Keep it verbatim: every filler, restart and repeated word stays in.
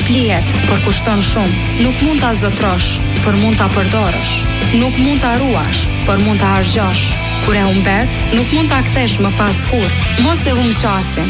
Nuk lihet, por kushton shumë. Nuk mund ta zotrosh, por mund ta përdorësh. Nuk mund ta ruash, por mund ta harxhosh. Kur e humbet, nuk mund ta kthesh më pas kurrë. Mos e humb qasin.